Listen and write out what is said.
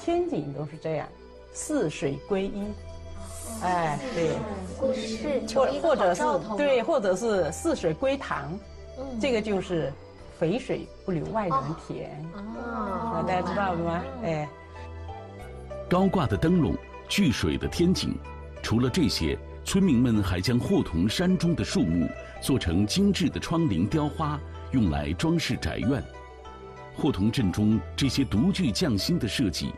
天井都是这样，四水归一。哎，对， 是求一个或者是好兆头。 对，或者是四水归塘，这个就是肥水不流外人田。 哦， 大家知道了吗？哎， 高挂的灯笼，聚水的天井，除了这些，村民们还将霍同山中的树木做成精致的窗棂雕花，用来装饰宅院。霍同镇中这些独具匠心的设计